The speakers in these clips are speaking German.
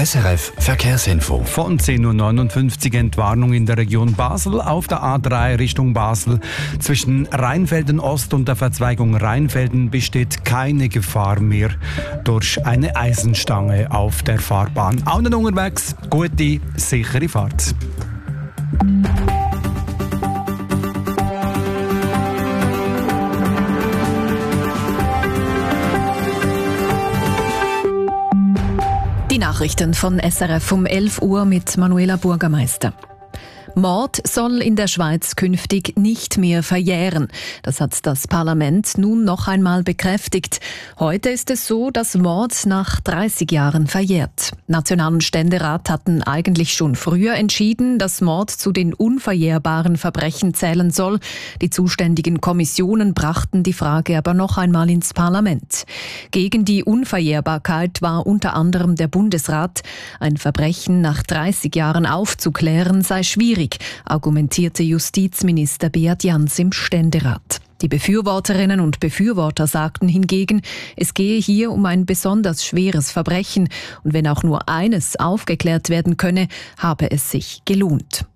SRF Verkehrsinfo. Von 10.59 Uhr Entwarnung in der Region Basel auf der A3 Richtung Basel. Zwischen Rheinfelden Ost und der Verzweigung Rheinfelden besteht keine Gefahr mehr durch eine Eisenstange auf der Fahrbahn. Allen unterwegs, gute, sichere Fahrt. Die Nachrichten von SRF um 11 Uhr mit Manuela Burgermeister. Mord soll in der Schweiz künftig nicht mehr verjähren. Das hat das Parlament nun noch einmal bekräftigt. Heute ist es so, dass Mord nach 30 Jahren verjährt. National- und Ständerat hatten eigentlich schon früher entschieden, dass Mord zu den unverjährbaren Verbrechen zählen soll. Die zuständigen Kommissionen brachten die Frage aber noch einmal ins Parlament. Gegen die Unverjährbarkeit war unter anderem der Bundesrat. Ein Verbrechen nach 30 Jahren aufzuklären sei schwierig, argumentierte Justizminister Beat Jans im Ständerat. Die Befürworterinnen und Befürworter sagten hingegen, es gehe hier um ein besonders schweres Verbrechen und wenn auch nur eines aufgeklärt werden könne, habe es sich gelohnt.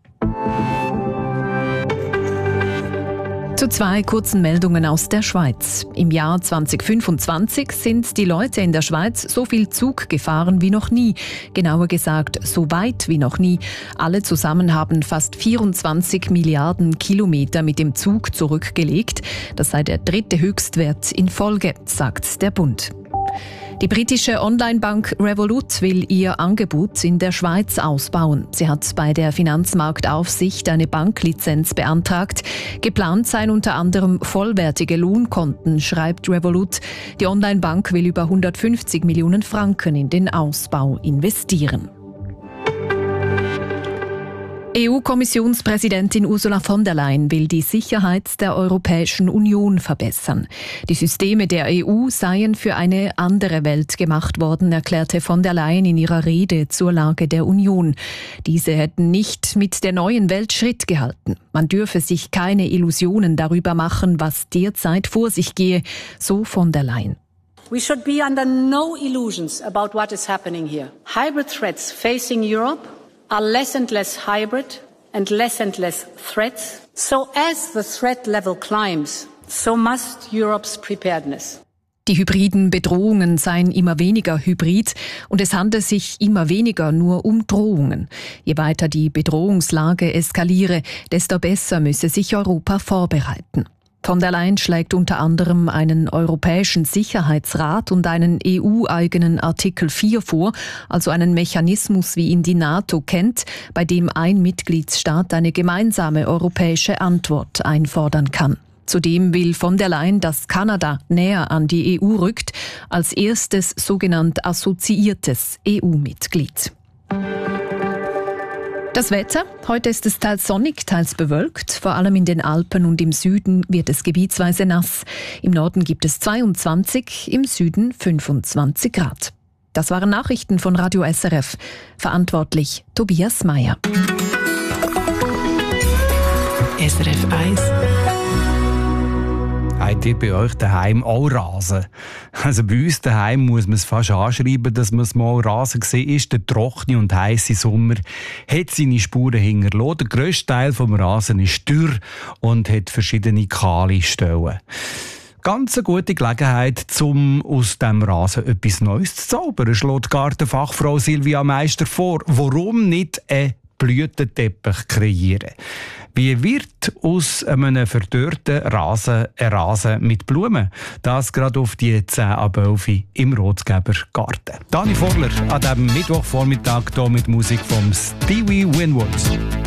Zu zwei kurzen Meldungen aus der Schweiz. Im Jahr 2025 sind die Leute in der Schweiz so viel Zug gefahren wie noch nie. Genauer gesagt, so weit wie noch nie. Alle zusammen haben fast 24 Milliarden Kilometer mit dem Zug zurückgelegt. Das sei der dritte Höchstwert in Folge, sagt der Bund. Die britische Online-Bank Revolut will ihr Angebot in der Schweiz ausbauen. Sie hat bei der Finanzmarktaufsicht eine Banklizenz beantragt. Geplant seien unter anderem vollwertige Lohnkonten, schreibt Revolut. Die Online-Bank will über 150 Millionen Franken in den Ausbau investieren. EU-Kommissionspräsidentin Ursula von der Leyen will die Sicherheit der Europäischen Union verbessern. Die Systeme der EU seien für eine andere Welt gemacht worden, erklärte von der Leyen in ihrer Rede zur Lage der Union. Diese hätten nicht mit der neuen Welt Schritt gehalten. Man dürfe sich keine Illusionen darüber machen, was derzeit vor sich gehe, so von der Leyen. We should be under no illusions about what is happening here. Hybrid threats facing Europe are less and less hybrid and less threats. So as the threat level climbs, so must Europe's preparedness. Die hybriden Bedrohungen seien immer weniger hybrid und es handle sich immer weniger nur um Drohungen. Je weiter die Bedrohungslage eskaliere, desto besser müsse sich Europa vorbereiten. Von der Leyen schlägt unter anderem einen Europäischen Sicherheitsrat und einen EU-eigenen Artikel 4 vor, also einen Mechanismus, wie ihn die NATO kennt, bei dem ein Mitgliedsstaat eine gemeinsame europäische Antwort einfordern kann. Zudem will von der Leyen, dass Kanada näher an die EU rückt, als erstes sogenannt assoziiertes EU-Mitglied. Das Wetter. Heute ist es teils sonnig, teils bewölkt. Vor allem in den Alpen und im Süden wird es gebietsweise nass. Im Norden gibt es 22, im Süden 25 Grad. Das waren Nachrichten von Radio SRF. Verantwortlich Tobias Meyer. SRF 1. Habt ihr bei euch daheim auch Rasen? Also bei uns daheim muss man es fast anschreiben, dass man es mal Rasen gesehen ist. Der trockene und heisse Sommer hat seine Spuren hinterlassen. Der grösste Teil des Rasen ist dürr und hat verschiedene kahle Stellen. Ganz eine gute Gelegenheit, um aus dem Rasen etwas Neues zu zaubern, schlägt Gartenfachfrau Silvia Meister vor. Warum nicht ein Blütenteppich kreieren? Wie wird aus einem verdörrten Rasen ein Rasen mit Blumen? Das gerade auf die 10 ab 11 im Rotgeber Garten. Dani Vogler an diesem Mittwochvormittag hier mit Musik von Stevie Winwood.